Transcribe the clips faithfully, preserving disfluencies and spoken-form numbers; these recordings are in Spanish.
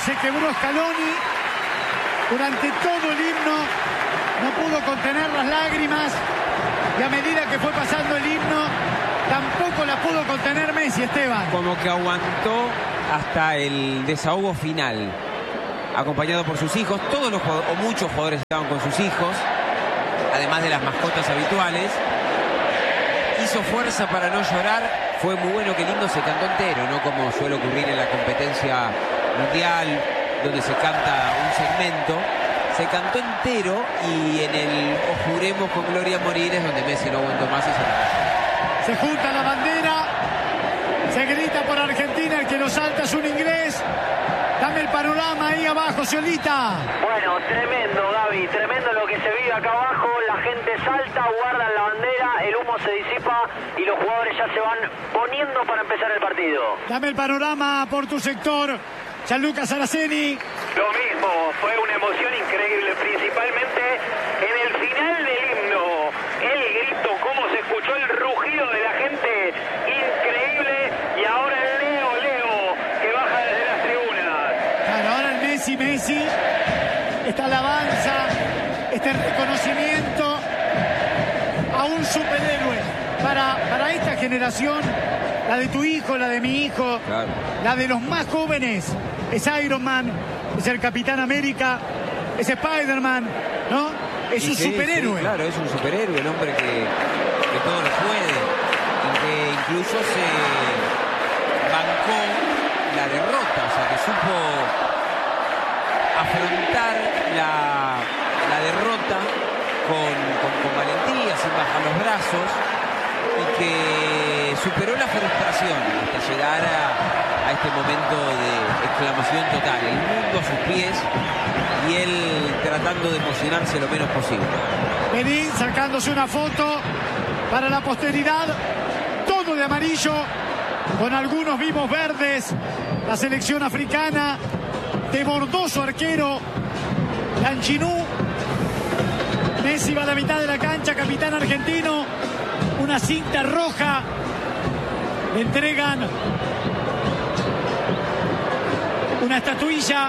se quebró Scaloni durante todo el himno, no pudo contener las lágrimas y a medida que fue pasando el himno tampoco la pudo contener Messi, Esteban. Como que aguantó hasta el desahogo final, acompañado por sus hijos. Todos los jugadores, o muchos jugadores estaban con sus hijos, además de las mascotas habituales. Hizo fuerza para no llorar. Fue muy bueno que el himno se cantó entero, no como suele ocurrir en la competencia mundial, donde se canta un segmento. Se cantó entero y en el O Juremos con Gloria a Morir es donde Messi no aguantó más y se la... Se junta la bandera, se grita por Argentina, el que lo salta es un inglés. Dame el panorama ahí abajo, Ciolita. Bueno, tremendo, Gaby, tremendo lo que se vive acá abajo. La gente salta, guardan la bandera, el humo se disipa y los jugadores ya se van poniendo para empezar el partido. Dame el panorama por tu sector, Gianluca Saraceni. Lo mismo, fue una emoción increíble, principalmente en el final del himno. El grito, cómo se escuchó el rugido de la gente, increíble. Y ahora el Leo, Leo, que baja desde las tribunas. Claro, ahora el Messi, Messi, esta alabanza, este reconocimiento a un superhéroe para, para esta generación, la de tu hijo, la de mi hijo, claro, la de los más jóvenes. Es Iron Man, es el Capitán América, es Spider-Man, ¿no? Es y un sí, superhéroe. Sí, claro, es un superhéroe, el hombre que, que todo lo puede, y que incluso se bancó la derrota, o sea, que supo afrontar la, la derrota con, con, con valentía, sin bajar los brazos, y que superó la frustración hasta llegar a a este momento de exclamación total, el mundo a sus pies y él tratando de emocionarse lo menos posible. Benín sacándose una foto para la posteridad, todo de amarillo, con algunos vivos verdes, la selección africana, desbordó su arquero, Lanchinú. Messi va a la mitad de la cancha, capitán argentino, una cinta roja, le entregan una estatuilla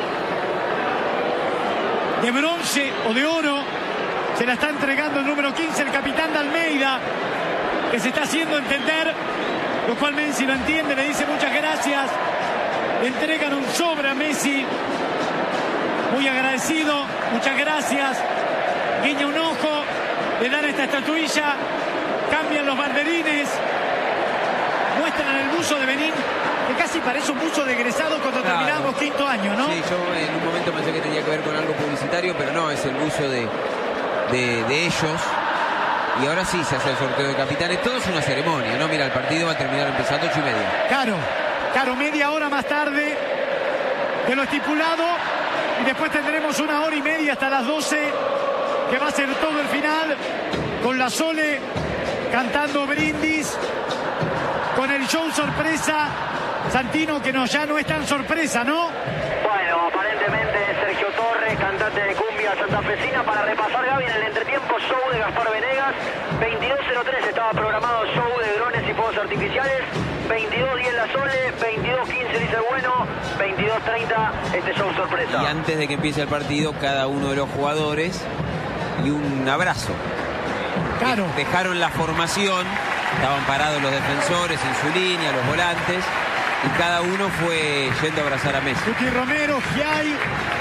de bronce o de oro. Se la está entregando el número quince, el capitán de Almeida, que se está haciendo entender, lo cual Messi lo entiende, le dice muchas gracias. Le entregan un sobre a Messi, muy agradecido, muchas gracias. Guiña un ojo, le dan esta estatuilla, cambian los banderines, muestran el buzo de Benín, que casi parece un buzo de egresado cuando claro. terminamos quinto año, ¿no? Sí, yo en un momento pensé que tenía que ver con algo publicitario, pero no, es el buzo de, de, de ellos. Y ahora sí se hace el sorteo de capitanes. Todo es una ceremonia, ¿no? Mira, el partido va a terminar empezando ocho y media. Claro, claro, media hora más tarde de lo estipulado. Y después tendremos una hora y media hasta las doce, que va a ser todo el final, con la Sole cantando brindis, con el show sorpresa. Santino, que no, ya no es tan sorpresa, ¿no? Bueno, aparentemente Sergio Torres, cantante de cumbia santafesina, para repasar, Gaby, en el entretiempo, show de Gaspar Venegas. veintidós cero tres estaba programado show de drones y fuegos artificiales. veintidós diez la Sole, veintidós quince dice Bueno, veintidós treinta este show sorpresa. Y antes de que empiece el partido, cada uno de los jugadores y un abrazo. Claro. Dejaron la formación, estaban parados los defensores en su línea, los volantes, y cada uno fue yendo a abrazar a Messi. Tuti Romero, Giai,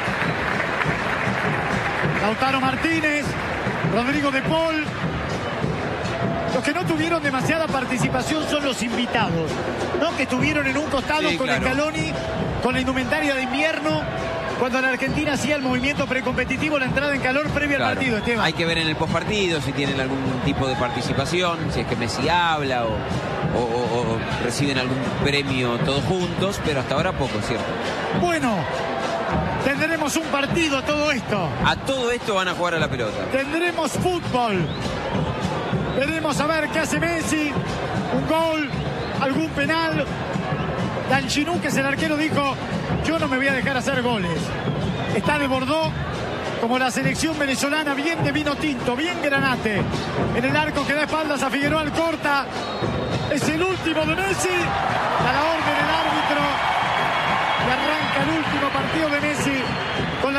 Lautaro Martínez, Rodrigo de Paul. Los que no tuvieron demasiada participación son los invitados, ¿no? Que estuvieron en un costado sí, con claro. Scaloni, con la indumentaria de invierno, cuando la Argentina hacía el movimiento precompetitivo, la entrada en calor previa claro. al partido, Esteban. Hay que ver en el postpartido si tienen algún tipo de participación, si es que Messi habla o, o, o, o reciben algún premio todos juntos, pero hasta ahora poco, ¿cierto? Bueno, tendremos un partido, todo esto. A todo esto van a jugar a la pelota. Tendremos fútbol. Veremos a ver qué hace Messi. Un gol, algún penal. Lanchinú, que es el arquero, dijo: yo no me voy a dejar hacer goles. Está de Bordeaux, como la selección venezolana, bien de vino tinto, bien granate. En el arco que da espaldas a Figueroa Alcorta. Es el último de Messi. A la orden del árbitro. Y arranca el último partido.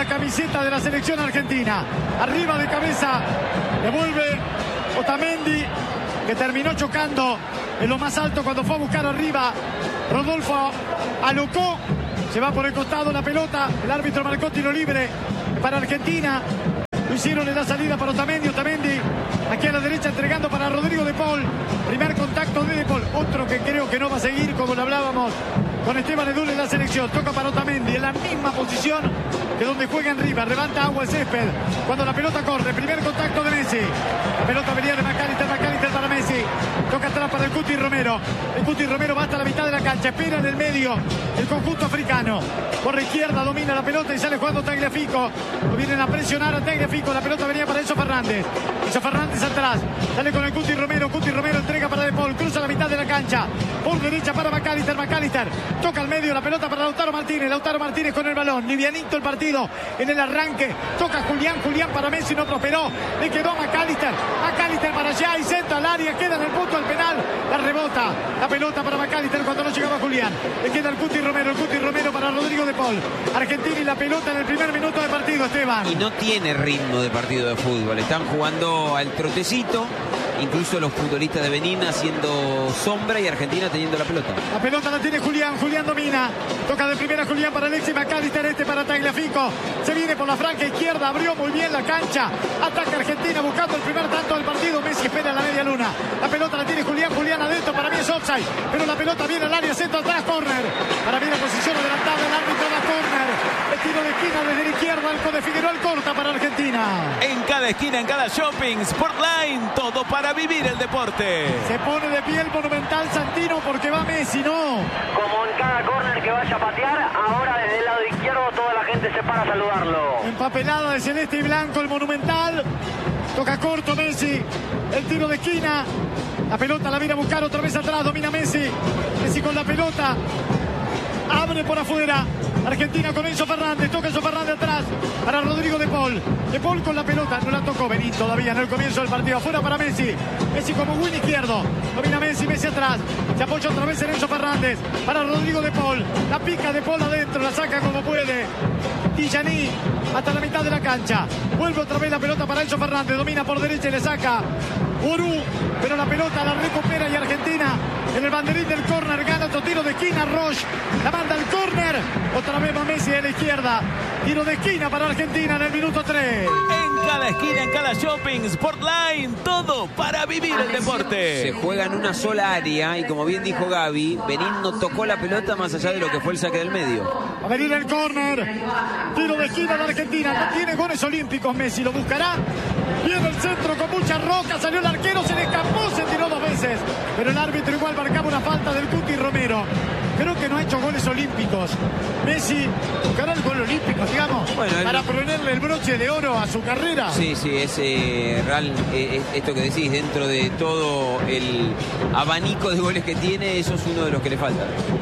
camiseta de la selección argentina. Arriba de cabeza, devuelve Otamendi, que terminó chocando en lo más alto cuando fue a buscar arriba. Rodolfo alocó, se va por el costado la pelota. El árbitro marcó tiro libre para Argentina. Lo hicieron en la salida para Otamendi. Otamendi aquí a la derecha entregando para Rodrigo de Paul. Primer contacto de De Paul. Otro que creo que no va a seguir, como lo hablábamos con Esteban Edul en la selección. Toca para Otamendi en la misma posición que donde juega en River. Levanta agua el césped cuando la pelota corre. Primer contacto de Messi. La pelota venía de McAllister. McAllister para Messi. Toca atrás para el Cuti Romero. El Cuti Romero va hasta la mitad de la cancha. Espera en el medio el conjunto africano. Por la izquierda domina la pelota y sale jugando Tagliafico. Lo vienen a presionar a Tagliafico. La pelota venía para Enzo Fernández. Enzo Fernández atrás. Sale con el Cuti Romero. Cuti Romero entrega para De Paul. Cruza la mitad de la cancha. Por derecha para McAllister. McAllister toca al medio. La pelota para Lautaro Martínez. Lautaro Martínez con el balón. Livianito el partido en el arranque. Toca Julián. Julián para Messi. No prosperó. Le quedó a McAllister. McAllister para allá y centra al área. Queda en el punto del penal. La rebota. La pelota para McAllister cuando no llegaba Julián. Le queda el Cuti Romero. El Cuti Romero para Rodrigo de Paul. Argentina y la pelota en el primer minuto de partido, Esteban. Y no tiene ritmo de partido de fútbol. Están jugando al trotecito. Incluso los futbolistas de Benín haciendo sombra y Argentina teniendo la pelota. La pelota la tiene Julián. Julián domina. Toca de primera Julián para Alexis McAllister. Este para Tagliafico. Se viene por la franca izquierda. Abrió muy bien la cancha. Ataca Argentina buscando el primer tanto del partido. Messi espera la media luna. La pelota la tiene Julián. Julián adentro. Para mí es offside. Pero la pelota viene al área. Centro atrás. Córner. Para mí la posición adelantada. El árbitro da córner. El tiro de esquina desde la izquierda. Alco de Figueroa corta para Argentina. En cada esquina, en cada shopping, Sportline, todo para vivir el deporte. Se pone de pie el Monumental Santino porque va Messi, ¿no? Como en cada córner que vaya a patear, ahora desde el lado izquierdo toda la gente se para a saludarlo. Empapelada de celeste y blanco el Monumental. Toca corto Messi. El tiro de esquina. La pelota la viene a buscar otra vez atrás. Domina Messi. Messi con la pelota. Abre por afuera. Argentina con Enzo Fernández. Toca Enzo Fernández atrás para Rodrigo de Paul. De Paul con la pelota. No la tocó Benín todavía en el comienzo del partido. Afuera para Messi. Messi como win izquierdo. Domina Messi. Messi atrás. Se apoya otra vez en Enzo Fernández. Para Rodrigo de Paul. La pica de Paul adentro. La saca como puede. Tijani hasta la mitad de la cancha. Vuelve otra vez la pelota para Enzo Fernández. Domina por derecha y le saca Urú. Pero la pelota la recupera y Argentina en el banderín del córner gana otro tiro de esquina. Roche la manda al córner. Otra vez va Messi de la izquierda. Tiro de esquina para Argentina en el minuto tres. En cada esquina, en cada shopping, Sportline, todo para vivir el deporte. Se juega en una sola área y como bien dijo Gaby, Benín no tocó la pelota más allá de lo que fue el saque del medio. A venir el córner. Tiro de esquina de Argentina. No tiene goles olímpicos Messi. Lo buscará. Viene el centro con mucha roca. Salió el arquero. Se le escapó. Se tiró dos veces. Pero el árbitro igual marcaba una falta del Cuti Romero. Creo que no ha hecho goles olímpicos. Messi buscará el gol olímpico, digamos, bueno, para ponerle el broche de oro a su carrera. Sí, sí, es eh, real. Eh, esto que decís, dentro de todo el abanico de goles que tiene, eso es uno de los que le falta.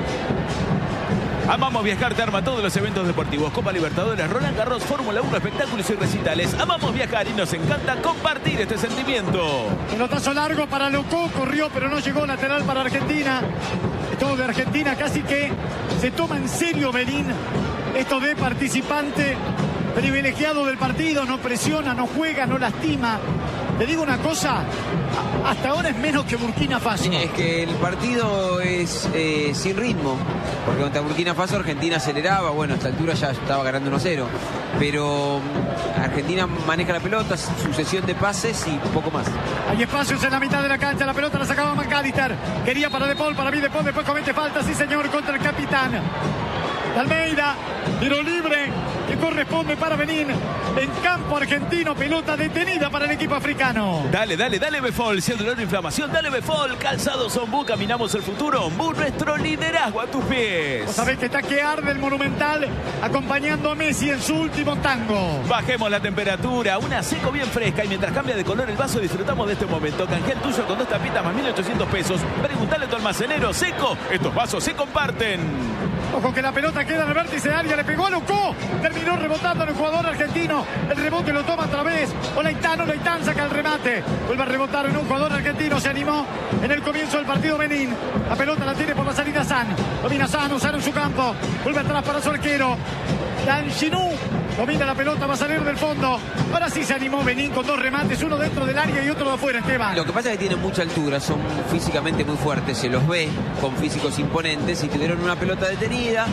Amamos Viajar te arma todos los eventos deportivos. Copa Libertadores, Roland Garros, Fórmula uno, espectáculos y recitales. Amamos viajar y nos encanta compartir este sentimiento. Pelotazo largo para Locó, corrió pero no llegó, lateral para Argentina. Todo de Argentina casi que se toma en serio Benín. Esto de participante privilegiado del partido, no presiona, no juega, no lastima. Te digo una cosa, hasta ahora es menos que Burkina Faso. Es que el partido es eh, sin ritmo, porque contra Burkina Faso Argentina aceleraba, bueno, a esta altura ya estaba ganando uno a cero, pero Argentina maneja la pelota, sucesión de pases y poco más. Hay espacios en la mitad de la cancha, la pelota la sacaba McAllister, quería para De Paul, para mí De Paul, después comete falta, sí señor, contra el capitán. Almeida, tiro libre que corresponde para Benín en campo argentino, pelota detenida para el equipo africano. Dale, dale, dale Befol, si el dolor de inflamación, dale Befol, calzados Ombú, caminamos el futuro, Ombú, nuestro liderazgo a tus pies. Vos sabés que está que arde el Monumental acompañando a Messi en su último tango. Bajemos la temperatura, una seco bien fresca y mientras cambia de color el vaso disfrutamos de este momento. Canjea el tuyo con dos tapitas más mil ochocientos pesos. Preguntale a tu almacenero, Seco, estos vasos se comparten. Ojo que la pelota queda en el vértice de área, le pegó a Locó, terminó rebotando en el jugador argentino, el rebote lo toma otra vez, Olaitán, Olaitán saca el remate, vuelve a rebotar en un jugador argentino, se animó en el comienzo del partido Benín, la pelota la tiene por la salida San, domina San, San en su campo, vuelve atrás para su arquero, Danjinú, Domina la pelota, va a salir del fondo. Ahora sí se animó Benín con dos remates, uno dentro del área y otro de afuera, Esteban. Lo que pasa es que tienen mucha altura, son físicamente muy fuertes, se los ve con físicos imponentes y tuvieron una pelota detenida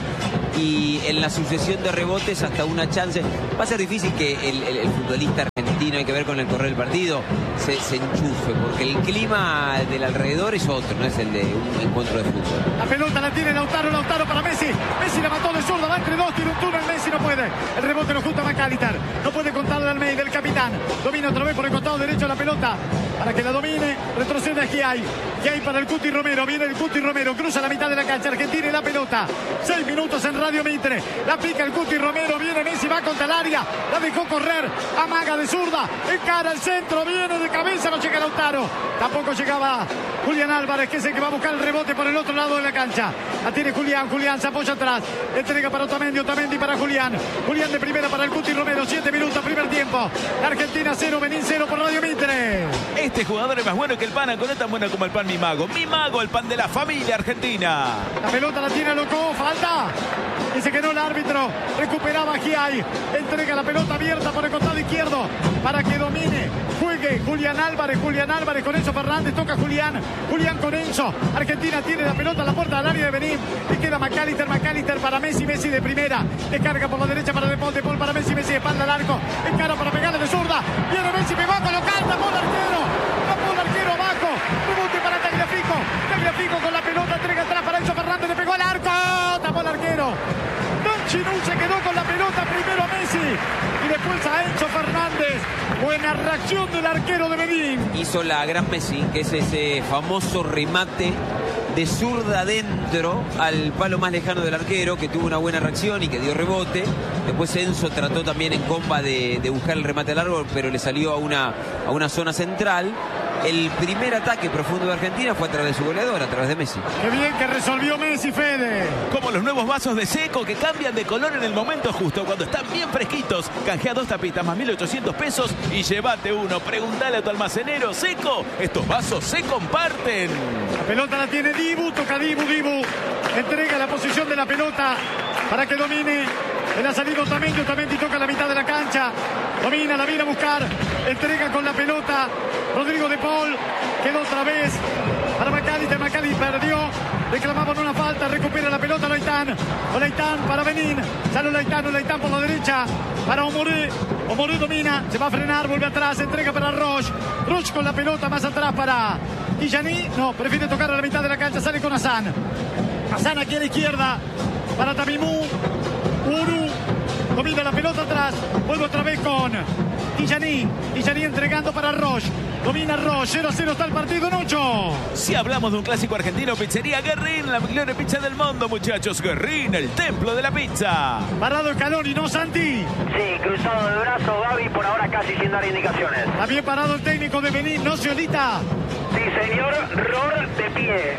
y en la sucesión de rebotes hasta una chance. Va a ser difícil que el, el, el futbolista argentino, hay que ver con el correr del partido, se, se enchufe, porque el clima del alrededor es otro, no es el de un encuentro de fútbol. La pelota la tiene Lautaro, Lautaro para Messi. Messi la mató de zurda, va entre dos, tiene un túnel, Messi no puede. El rebote lo junta McAllister. No puede contarle al Almeida, el capitán. Domina otra vez por el costado derecho la pelota. Para que la domine, retrocede a Giai. Giai para el Cuti Romero. Viene el Cuti Romero, cruza la mitad de la cancha. Argentina y la pelota. Seis minutos en Radio Mitre. La pica el Cuti Romero. Viene Messi, va contra el área. La dejó correr. Amaga de zurda. Encara al centro. Viene de cabeza. No llega Lautaro. Tampoco llegaba Julián Álvarez, que es el que va a buscar el rebote por el otro lado de la cancha. La tiene Julián. Julián se apoya atrás. Entrega para Otamendi. Otamendi para Julián. Julián de primera para el Cuti Romero. Siete minutos, primer tiempo. La Argentina cero, Benín cero por Radio Mitre. Este jugador es más bueno que el pan, no es tan bueno como el pan Mi Mago. Mi Mago, el pan de la familia argentina. La pelota la tiene Loco, falta. Dice que no el árbitro. Recuperaba Giai. Entrega la pelota abierta por el costado izquierdo para que domine. Juegue Julián Álvarez. Julián Álvarez con Enzo Fernández. Toca Julián. Julián con Enzo. Argentina tiene la pelota a la puerta del área de Benín. Y queda McAllister. McAllister para Messi. Messi de primera. Descarga por la derecha para De Paul. De Paul para Messi. Messi de espalda al arco. Encara para pegarle de zurda. Viene Messi. Pegó a colocar. Tapó el arquero. Tapó el arquero abajo. Rebote para Tagliafico. Tagliafico con la pelota. Entrega atrás para Enzo Fernández. Le pegó al arco. Tapó el arquero. Don Chinú se quedó con la pelota. Primero a Messi. Y después a Enzo Fernández. Buena reacción del arquero de Benín. Hizo la gran Messi, que es ese famoso remate de zurda adentro al palo más lejano del arquero, que tuvo una buena reacción y que dio rebote. Después Enzo trató también en comba de, de buscar el remate largo, pero le salió a una, a una zona central. El primer ataque profundo de Argentina fue a través de su goleador, a través de Messi. Qué bien que resolvió Messi, Fede. Como los nuevos vasos de Seco que cambian de color en el momento justo, cuando están bien fresquitos. Canjea dos tapitas más mil ochocientos pesos y llévate uno. Preguntale a tu almacenero. Seco, estos vasos se comparten. La pelota la tiene Dibu, toca Dibu, Dibu. Entrega la posición de la pelota para que domine. Él ha salido Otamendi, Otamendi toca la mitad de la cancha. Domina, la viene a buscar. Entrega con la pelota Rodrigo De Paul. Quedó otra vez para McAllister. McAllister perdió. Reclamaban una falta. Recupera la pelota Olaitán. Olaitán para Benín. Sale Olaitán. Olaitán por la derecha para Omoré. Omoré domina. Se va a frenar. Vuelve atrás. Entrega para Roche. Roche con la pelota más atrás para Tijani. No, prefiere tocar a la mitad de la cancha. Sale con Hassan. Hassan aquí a la izquierda para Tamimú. Uru domina la pelota atrás. Vuelve otra vez con Tijani. Tijani entregando para Roche. Domina Roche. cero a cero está el partido en ocho. Si hablamos de un clásico argentino, pizzería Guerrín, la mejor pizza del mundo, muchachos. Guerrín, el templo de la pizza. Parado Scaloni, ¿no, Santi? Sí, cruzado de brazo Gaby, por ahora casi sin dar indicaciones. Está bien parado el técnico de Benín, ¿no, Ciolita? Sí, señor, Ror de pie.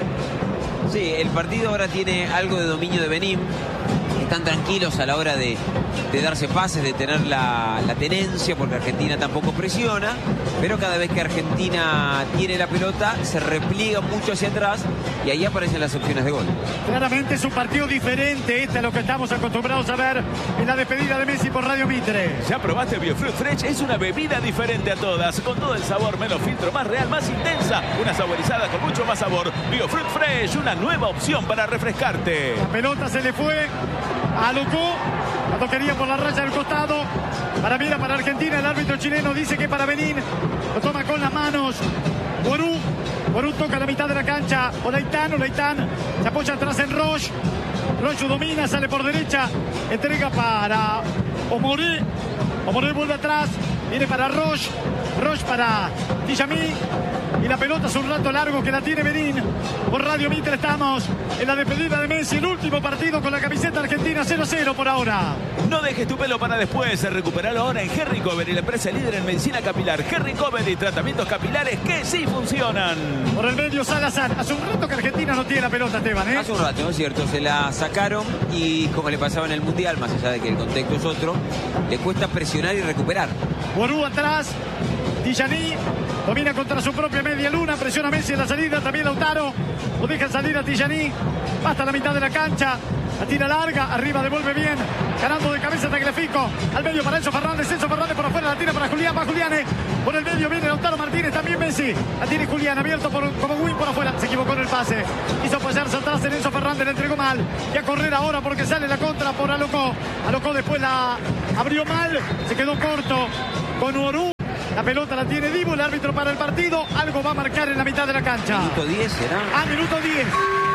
Sí, el partido ahora tiene algo de dominio de Benín. Están tranquilos a la hora de, de darse pases, de tener la, la tenencia, porque Argentina tampoco presiona, pero cada vez que Argentina tiene la pelota se repliega mucho hacia atrás y ahí aparecen las opciones de gol. Claramente es un partido diferente, este a lo que estamos acostumbrados a ver en la despedida de Messi por Radio Mitre. ¿Ya probaste Biofruit Fresh? Es una bebida diferente a todas, con todo el sabor, menos filtro, más real, más intensa, una saborizada con mucho más sabor. Biofruit Fresh, una nueva opción para refrescarte. La pelota se le fue a Locó, cuando quería por la raya del costado. Para mira para Argentina, el árbitro chileno dice que para Benín. Lo toma con las manos Ború. Ború toca la mitad de la cancha. Olaitán, Olaitán se apoya atrás en Roche. Roche domina, sale por derecha. Entrega para Omoré. Omoré vuelve atrás. Viene para Roche. Roche para Tijamí. Y la pelota es un rato largo que la tiene Benín. Por Radio Mitre estamos en la despedida de Messi. El último partido con la camiseta argentina. Cero a cero por ahora. No dejes tu pelo para después. Recuperalo ahora en Henry Cover, la empresa líder en medicina capilar. Henry Cover y tratamientos capilares que sí funcionan. Por el medio Salazar. Hace un rato que Argentina no tiene la pelota, Esteban, ¿eh? Hace un rato, es cierto. Se la sacaron y como le pasaba en el Mundial, más allá de que el contexto es otro, le cuesta presionar y recuperar. Ború atrás. Tillani domina contra su propia media luna, presiona a Messi en la salida, también Lautaro, lo deja salir a Tillani, hasta la mitad de la cancha, la tira larga, arriba devuelve bien, ganando de cabeza Tagliafico, al medio para Enzo Fernández, Enzo Fernández por afuera, la tira para Julián, va Julián, por el medio viene Lautaro Martínez, también Messi, la tiene Julián, abierto por, como Win por afuera, se equivocó en el pase, hizo apoyarse atrás en Enzo Fernández, le entregó mal, y a correr ahora porque sale la contra por Alocó, Alocó después la abrió mal, se quedó corto con Orú. La pelota la tiene Dibu, el árbitro para el partido. Algo va a marcar en la mitad de la cancha. Minuto diez, ¿será? Ah, minuto diez.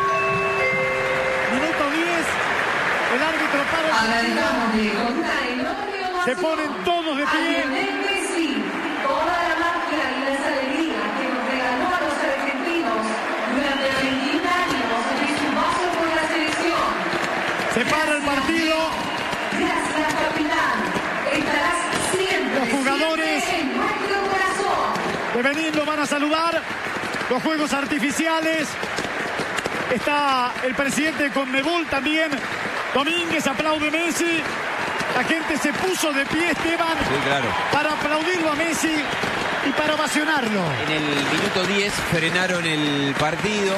Minuto diez. El árbitro para el partido. Se ponen todos de pie. Toda la magia y las alegrías que nos regaló a los argentinos durante veintiún años de su paso por la selección. Se para el partido. Gracias, capitán. Estarás siempre, los jugadores siempre en nuestro corazón. De Benín lo van a saludar. Los fuegos artificiales. Está el presidente de Conmebol también. Domínguez aplaude Messi. La gente se puso de pie, Esteban, sí, claro, para aplaudirlo a Messi y para ovacionarlo. En el minuto diez frenaron el partido.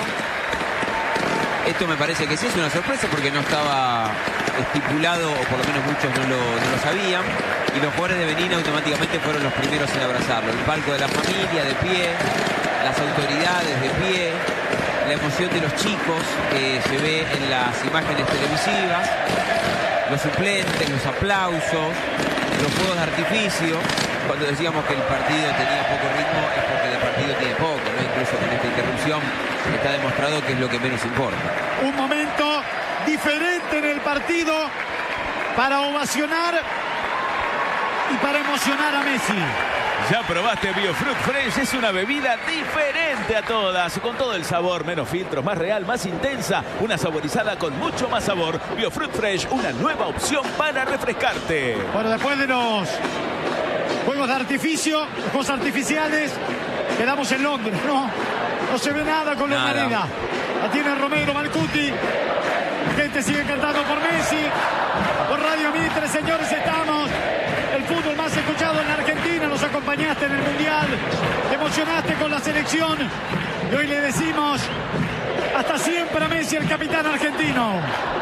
Esto me parece que sí es una sorpresa porque no estaba estipulado, o por lo menos muchos no lo, no lo sabían. Y los jugadores de Benín automáticamente fueron los primeros en abrazarlo. El palco de la familia de pie, las autoridades de pie, la emoción de los chicos que se ve en las imágenes televisivas, los suplentes, los aplausos, los fuegos de artificio. Cuando decíamos que el partido tenía poco ritmo es porque el partido tiene poco, ¿no? Incluso con esta interrupción está demostrado que es lo que menos importa. Un momento diferente en el partido para ovacionar y para emocionar a Messi. Ya probaste Biofruit Fresh, es una bebida diferente a todas, con todo el sabor, menos filtros, más real, más intensa, una saborizada con mucho más sabor. Biofruit Fresh, una nueva opción para refrescarte. Bueno, después de los juegos de artificio, juegos artificiales, quedamos en Londres, ¿no? No se ve nada con la manera. La tiene Romero, Malcuti. La gente sigue cantando por Messi. Por Radio Mitre, señores, estamos. El fútbol más escuchado en la Argentina. Nos acompañaste en el Mundial. Te emocionaste con la selección. Y hoy le decimos hasta siempre a Messi, el capitán argentino.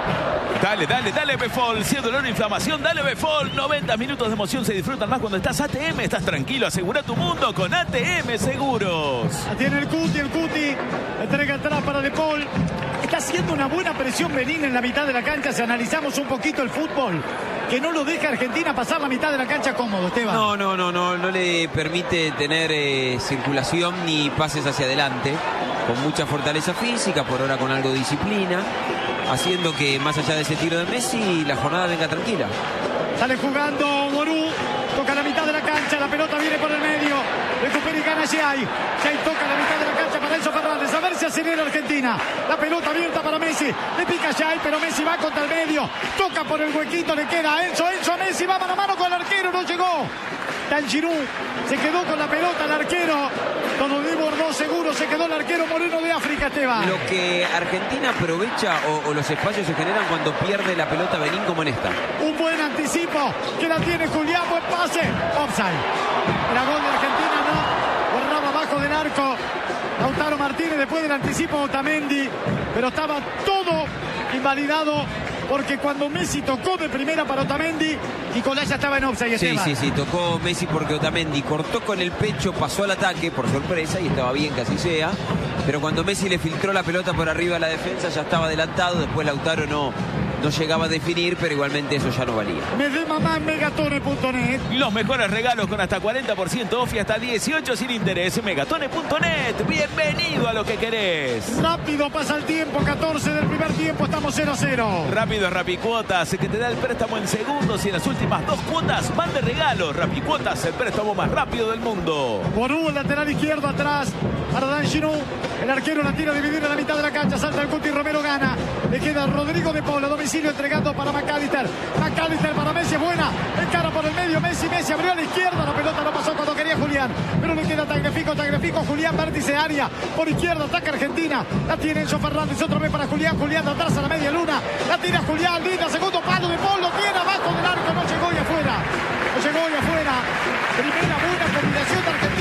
Dale, dale, dale Befol. Si es dolor o inflamación, dale Befol. noventa minutos de emoción se disfrutan más cuando estás A T M. Estás tranquilo, asegura tu mundo con A T M Seguros. La tiene el Cuti, el Cuti. Entrega atrás para De Paul. Está haciendo una buena presión Benín en la mitad de la cancha. Si analizamos un poquito el fútbol, que no lo deja Argentina pasar la mitad de la cancha cómodo, Esteban. No, no, no, no, no le permite tener eh, circulación ni pases hacia adelante. Con mucha fortaleza física, por ahora con algo de disciplina, haciendo que más allá de ese tiro de Messi, la jornada venga tranquila. Sale jugando Morú, toca la mitad de la cancha, la pelota viene por el medio, recupera y gana Giai. Giai toca la mitad de la cancha para Enzo Fernández, a ver si acelera Argentina. La pelota abierta para Messi, le pica Giai, pero Messi va contra el medio, toca por el huequito, le queda a Enzo, Enzo a Messi, va mano a mano con el arquero, no llegó. Tanchirú se quedó con la pelota el arquero. Todo desbordó seguro, se quedó el arquero Moreno de África, Esteban. Lo que Argentina aprovecha o, o los espacios se generan cuando pierde la pelota Benín, como en esta. Un buen anticipo que la tiene Julián, buen pase. Offside. Era gol de Argentina, no. Borraba abajo del arco Lautaro Martínez después del anticipo Otamendi. Pero estaba todo invalidado. Porque cuando Messi tocó de primera para Otamendi, Nicolás ya estaba en offside. Sí, sí, sí, tocó Messi porque Otamendi cortó con el pecho, pasó al ataque por sorpresa y estaba bien que así sea. Pero cuando Messi le filtró la pelota por arriba a la defensa ya estaba adelantado. Después Lautaro no, no llegaba a definir, pero igualmente eso ya no valía. Me de mamá en megatone punto net. Los mejores regalos con hasta cuarenta por ciento off y hasta dieciocho sin interés. megatone punto net. Bienvenido a lo que querés. Rápido pasa el tiempo, catorce del primer tiempo, estamos cero a cero. Rápido es Rapicuotas, que te da el préstamo en segundos y en las últimas dos cuotas van de regalo. Rapicuotas, el préstamo más rápido del mundo. Ború, el lateral izquierdo atrás para Dan Giroud. El arquero la tira dividida en la mitad de la cancha. Salta el Cuti, Romero gana. Le queda Rodrigo de Paul a domicilio entregando para McAllister. McAllister para Messi, es buena. Encara por el medio Messi. Messi abrió a la izquierda. La pelota no pasó cuando quería Julián. Pero le queda Tagliafico, Tagliafico, Julián, vértice área. Por izquierda ataca Argentina. La tiene Enzo Fernández. Otra vez para Julián. Julián de atrás a la media luna. La tira Julián. Linda. Segundo palo de Paul. Lo tiene abajo del arco. No llegó y afuera. No llegó y afuera. Primera buena combinación de Argentina.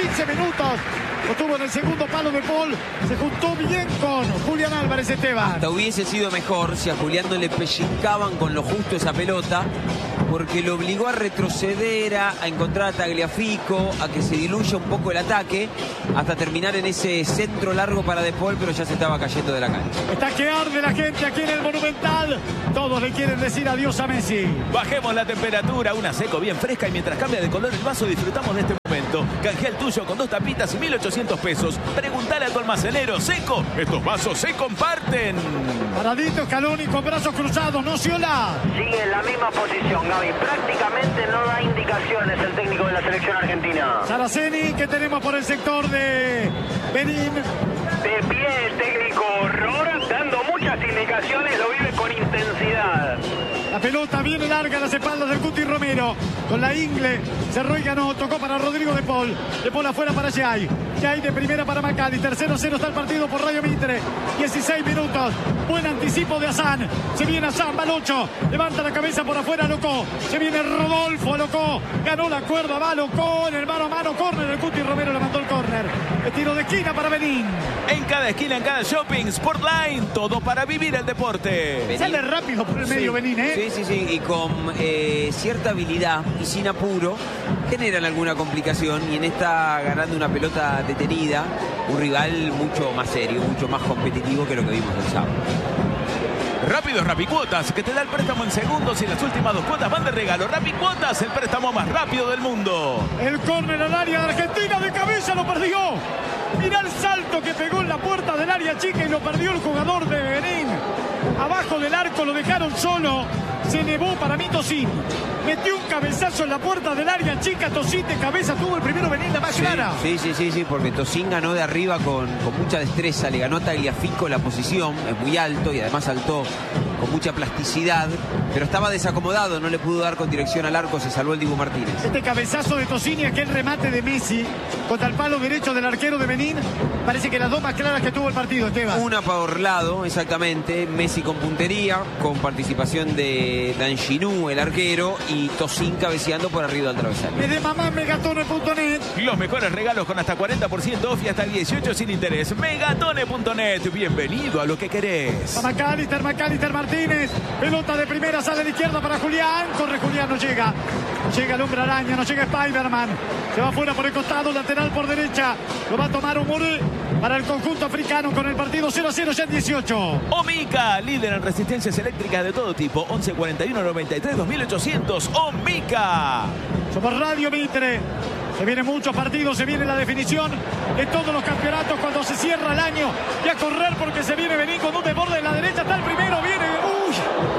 quince minutos. Lo tuvo en el segundo palo de Paul. Se juntó bien con Julián Álvarez, Esteban. Hasta hubiese sido mejor si a Julián no le pellizcaban con lo justo esa pelota, porque lo obligó a retroceder, a, a encontrar a Tagliafico, a que se diluya un poco el ataque, hasta terminar en ese centro largo para De Paul, pero ya se estaba cayendo de la cancha. Está que arde la gente aquí en el Monumental. Todos le quieren decir adiós a Messi. Bajemos la temperatura, una Seco bien fresca, y mientras cambia de color el vaso disfrutamos de este momento. Canjea el tuyo con dos tapitas y mil ochocientos pesos. Preguntale a tu almacenero. Seco, estos vasos se comparten. Paradito Scaloni con brazos cruzados, no se hola. Sigue en la misma posición, Gaby. Prácticamente no da indicaciones el técnico de la selección argentina. Saraceni, que tenemos por el sector de Benín. De pie el técnico Horror, dando muchas indicaciones, lo vive con intensidad. La pelota viene larga a las espaldas del Cuti Romero. Con la ingle, cerró y ganó. Tocó para Rodrigo De Paul. De Paul afuera para Jay. Jay de primera para McAllister. cero cero está el partido por Radio Mitre. dieciséis minutos. Buen anticipo de Hassan. Se viene Hassan, va al ocho. Levanta la cabeza por afuera Locó. Se viene Rodolfo Locó. Ganó la cuerda, va Locó. En el mano a mano, córner. El Cuti Romero le mandó el córner. El tiro de esquina para Benín. En cada esquina, en cada shopping, Sportline. Todo para vivir el deporte. Benín. Sale rápido por el medio Sí. Benín, ¿eh? Sí, sí, sí, y con eh, cierta habilidad y sin apuro generan alguna complicación, y en esta ganando una pelota detenida, un rival mucho más serio, mucho más competitivo que lo que vimos el sábado. Rápido Rapicuotas, que te da el préstamo en segundos y las últimas dos cuotas van de regalo. Rapicuotas, el préstamo más rápido del mundo. El córner al área de Argentina, de cabeza lo perdió. Mirá el salto que pegó en la puerta del área chica y lo perdió el jugador de Benín. Abajo del arco lo dejaron solo. Se elevó para mí Tosín. Metió un cabezazo en la puerta del área chica. Tosín de cabeza tuvo el primero Benín, la más Sí, clara. sí, sí, sí, sí, porque Tosín ganó de arriba con, con mucha destreza, le ganó a Tagliafico la posición, es muy alto y además saltó con mucha plasticidad, pero estaba desacomodado, no le pudo dar con dirección al arco, se salvó el Dibu Martínez. Este cabezazo de Tosín y aquel remate de Messi contra el palo derecho del arquero de Benín, parece que las dos más claras que tuvo el partido, Esteban. Una por lado, exactamente, Messi con puntería, con participación de Danginou, el arquero, y Tosín cabeceando por arriba del travesaño. Me de mamá megatone punto net. Los mejores regalos con hasta cuarenta por ciento off y hasta el dieciocho sin interés. Megatone punto net. Bienvenido a lo que querés. A McAllister, McAllister Martínez. Pelota de primera, sale a la izquierda para Julián. Corre Julián, no llega. No llega el hombre araña, no llega Spiderman. Se va fuera por el costado, lateral por derecha. Lo va a tomar Omoré para el conjunto africano con el partido cero a cero ya en dieciocho. Omica, líder en resistencias eléctricas de todo tipo. once cuarenta y uno noventa y tres dos mil ochocientos. Omica. Somos Radio Mitre. Se vienen muchos partidos, se viene la definición de todos los campeonatos cuando se cierra el año. Y a correr porque se viene Benín con un desborde en la derecha. Está el primero, viene. Uy,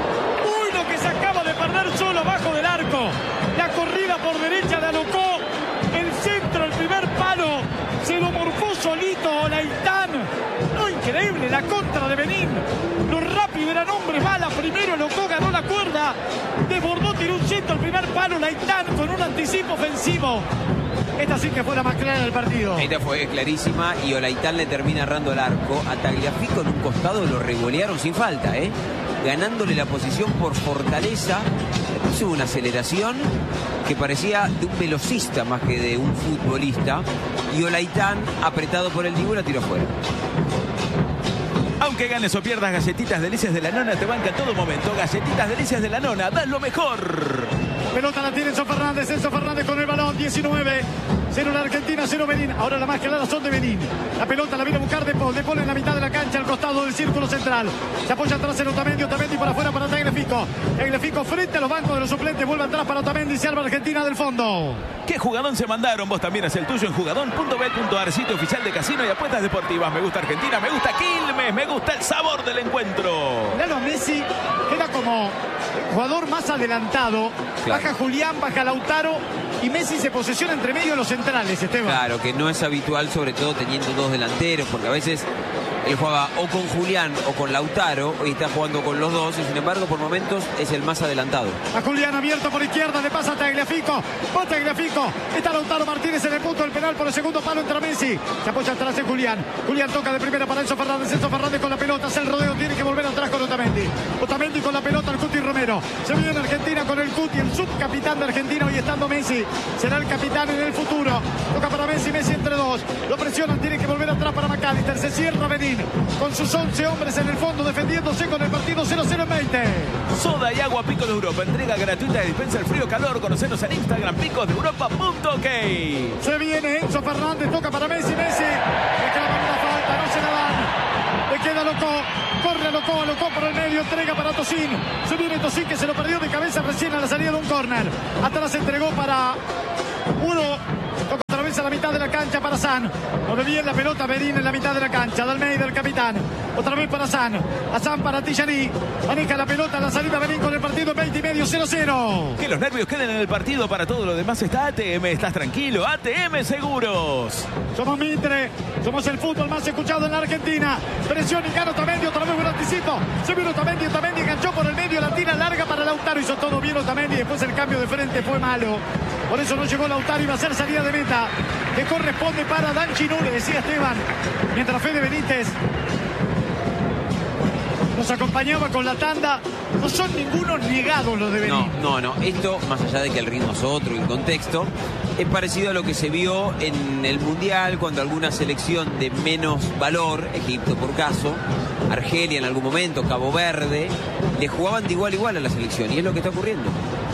uy, lo que se acaba de perder solo abajo del arco. La corrida por derecha de Alocó. El centro, el primer palo. Se lo morfó solito Olaitán. No, increíble la contra de Benín. Lo rápido eran hombres bala. Primero Alocó ganó la cuerda. Desbordó, tiró un centro, el primer palo Olaitán con un anticipo ofensivo. Esta sí que fue la más clara del partido. Esta fue clarísima y Olaitán le termina errando el arco. A Tagliafico en un costado lo regolearon sin falta, ¿eh? Ganándole la posición por fortaleza. Hizo una aceleración que parecía de un velocista más que de un futbolista. Y Olaitán, apretado por el Dibu, la tiró fuera. Aunque ganes o pierdas, Galletitas Delicias de la Nona te banca en todo momento. Galletitas Delicias de la Nona, das lo mejor. Pelota la tiene Enzo Fernández. Enzo Fernández con el balón. diecinueve. cero la Argentina, cero Benín. Ahora la más clara son de Benín. La pelota la viene a buscar De Paul. De Paul en la mitad de la cancha, al costado del círculo central. Se apoya atrás en Otamendi. Otamendi por afuera para Tagliafico. Tagliafico frente a los bancos de los suplentes. Vuelve atrás para Otamendi. Se arma Argentina del fondo. ¿Qué jugadón se mandaron? Vos también haz el tuyo en jugadón punto bet punto ar, sitio oficial de casino y apuestas deportivas. Me gusta Argentina, me gusta Quilmes, me gusta el sabor del encuentro. Miralo a Messi, queda como jugador más adelantado. Claro. Baja Julián, baja Lautaro y Messi se posesiona entre medio de los centrales, Esteban. Claro, que no es habitual, sobre todo teniendo dos delanteros, porque a veces Él jugaba o con Julián o con Lautaro, hoy está jugando con los dos y sin embargo por momentos es el más adelantado. A Julián abierto por izquierda, le pasa a Tagliafico, va Tagliafico, está Lautaro Martínez en el punto del penal por el segundo palo, entra Messi, se apoya atrás de Julián, Julián toca de primera para Enzo Fernández, Enzo Fernández con la pelota, hace el rodeo, tiene que volver atrás con Otamendi, Otamendi con la pelota, el Cuti Romero, se viene Argentina con el Cuti, el subcapitán de Argentina, hoy estando Messi, será el capitán en el futuro, toca para Messi, Messi entre dos, lo presionan, tiene que volver atrás para McAllister, se cierra Benín, con sus once hombres en el fondo defendiéndose con el partido cero cero en veinte. Soda y agua Pico de Europa, entrega gratuita de dispensa el frío calor, conocenos en Instagram, picos de europa punto ok. Se viene Enzo Fernández, toca para Messi, Messi, le clavan una falta, no se la dan, le queda Locó, corre a Locó, a Locó por el medio, entrega para Tosín, se viene Tosín que se lo perdió de cabeza recién a la salida de un córner, atrás entregó para uno, toca otra vez a la mitad de la cancha para San, mueve bien la pelota Berín en la mitad de la cancha, Dalmeida el capitán, otra vez para San, a San para Tillani, maneja la pelota, la salida Berín con el partido veinte y medio, cero cero. Que los nervios queden en el partido, para todo lo demás está A T M, estás tranquilo, A T M Seguros. Somos Mitre, somos el fútbol más escuchado en la Argentina, presión y gana Otamendi, otra vez buen anticipo, se vino Otamendi, Otamendi enganchó por el medio, la tira larga para Lautaro, hizo todo bien Otamendi, después el cambio de frente fue malo, por eso no llegó Lautaro, iba a ser salida de meta, que corresponde para Dan Chinú, le decía Esteban, mientras Fede Benítez nos acompañaba con la tanda. No son ningunos negados los de Benín. No, no, no. Esto, más allá de que el ritmo es otro y el contexto, es parecido a lo que se vio en el Mundial cuando alguna selección de menos valor, Egipto por caso, Argelia en algún momento, Cabo Verde, le jugaban de igual a igual a la selección. Y es lo que está ocurriendo.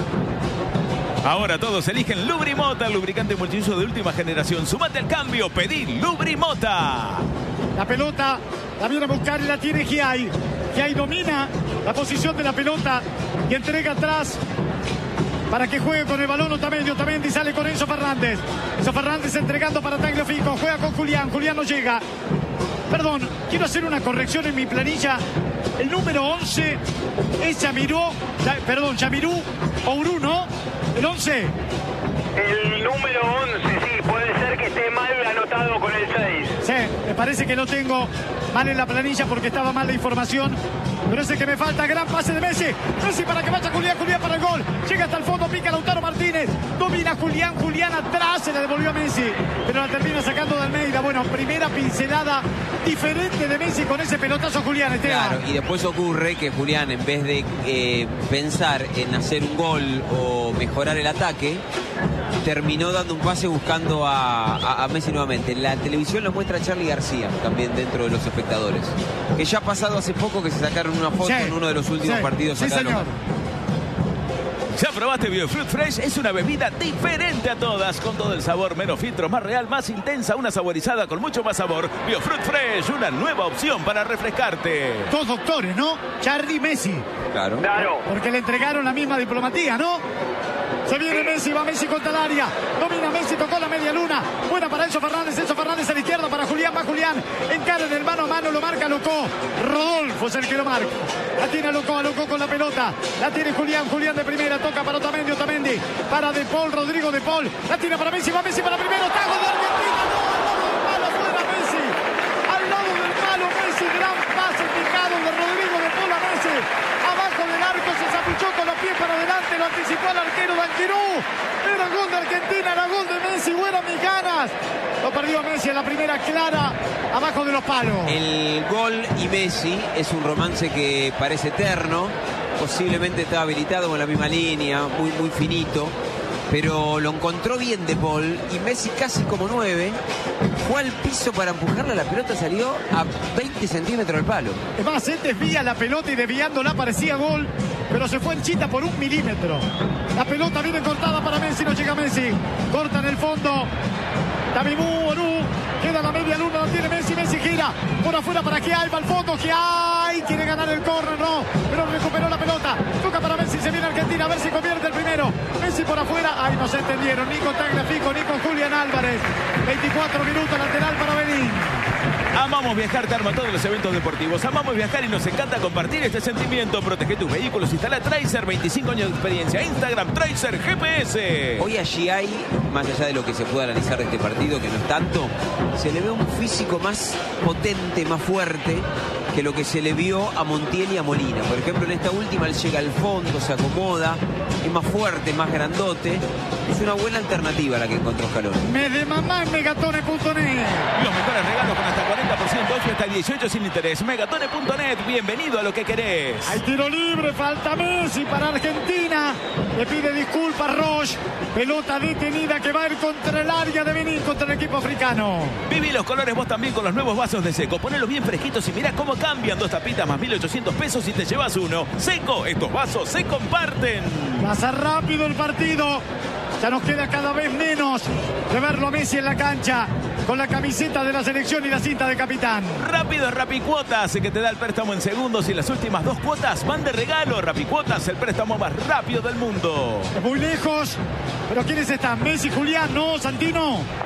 Ahora todos eligen Lubrimota, el lubricante multiuso de última generación. Sumate al cambio, pedí Lubrimota. La pelota la viene a buscar y la tiene Giai. Giai domina la posición de la pelota y entrega atrás para que juegue con el balón Otamendi. Otamendi sale con Enzo Fernández. Enzo Fernández entregando para Tagliafico. Juega con Julián. Julián no llega. Perdón, quiero hacer una corrección en mi planilla. El número once es Yamirú, perdón, Yamirú Ourú, ¿no? El once. El número once, sí, puede ser que esté mal anotado con el seis. Sí, me parece que lo tengo mal en la planilla porque estaba mal la información. Pero ese que me falta, gran pase de Messi. Messi para que vaya Julián, Julián para el gol. Llega hasta el fondo, pica Lautaro Martínez. Domina Julián, Julián atrás, se la devolvió a Messi. Pero la termina sacando de Almeida. Bueno, primera pincelada diferente de Messi con ese pelotazo Julián, Esteban. Claro, y después ocurre que Julián, en vez de eh, pensar en hacer un gol o mejorar el ataque, terminó dando un pase buscando a, a, a Messi nuevamente. La televisión lo muestra a Charly García, también dentro de los espectadores. Que ya ha pasado hace poco que se sacaron una foto Sí, en uno de los últimos sí, partidos sí, acá. señor. ¿Ya probaste Biofruit Fresh? Es una bebida diferente a todas, con todo el sabor, menos filtro, más real, más intensa, una saborizada con mucho más sabor. Biofruit Fresh, una nueva opción para refrescarte. Dos doctores, ¿no? Charly y Messi. Claro. Claro. Porque le entregaron la misma diplomatía, ¿no? Se viene Messi, va Messi contra el área. Domina Messi, tocó la media luna. Buena para Enzo Fernández, Enzo Fernández a la izquierda para Julián, va Julián. Encara en el mano a mano, lo marca Locó. Rodolfo es el que lo marca. La tiene Locó, Locó con la pelota. La tiene Julián, Julián de primera, toca para Otamendi, Otamendi. Para De Paul, Rodrigo De Paul. La tiene para Messi, va Messi para primero. Tago de Argentina, no, al lado del palo, fuera Messi. Al lado del palo Messi, gran pase picado de Rodrigo De Paul a Messi. Abajo del arco se zapuchó con los pies para adelante, lo anticipó el arquero Danquirú. Era gol de Argentina, era gol de Messi, buenas mis ganas. Lo perdió Messi en la primera clara, abajo de los palos. El gol y Messi es un romance que parece eterno, posiblemente estaba habilitado con la misma línea, muy, muy finito, pero lo encontró bien De Paul y Messi casi como nueve, fue al piso para empujarla, la pelota salió a veinte centímetros del palo. Es más, él desvía la pelota y desviándola parecía gol, pero se fue en chita por un milímetro. La pelota viene cortada para Messi, no llega Messi, corta en el fondo. Tamimú, Orú, queda la media luna, la tiene Messi, Messi gira por afuera para Giai, va al fondo, Giai quiere ganar el córner, no, pero recuperó la pelota, toca para Messi, se viene Argentina, a ver si convierte el primero, Messi por afuera, ay, no se entendieron, ni con Tagliafico, ni con Julián Álvarez, veinticuatro minutos, lateral para Benín. Amamos viajar, te arma todos los eventos deportivos. Amamos viajar y nos encanta compartir este sentimiento. Protege tus vehículos, instala Tracer, veinticinco años de experiencia. Instagram, Tracer G P S. Hoy allí hay, más allá de lo que se pueda analizar de este partido, que no es tanto, se le ve un físico más potente, más fuerte que lo que se le vio a Montiel y a Molina. Por ejemplo, en esta última él llega al fondo, se acomoda, es más fuerte, más grandote. Es una buena alternativa la que encontró Scaloni. Me de mamá en megatone punto net. Los mejores regalos con hasta cuarenta por ciento off y hasta el dieciocho sin interés. megatone punto net, bienvenido a lo que querés. Hay tiro libre, falta Messi para Argentina. Le pide disculpas Roche. Pelota detenida que va a ir contra el área de Benín, contra el equipo africano. Viví los colores vos también con los nuevos vasos de Seco. Ponelos bien fresquitos y mirá cómo cambian. Dos tapitas más mil ochocientos pesos y te llevas uno. Seco, estos vasos se comparten. Pasa rápido el partido. Ya nos queda cada vez menos de verlo a Messi en la cancha con la camiseta de la selección y la cinta de capitán. Rápido, Rapicuotas, que te da el préstamo en segundos y las últimas dos cuotas van de regalo. Rapicuotas, el préstamo más rápido del mundo. Es muy lejos, pero ¿quiénes están? Messi, Julián, ¿no, Santino?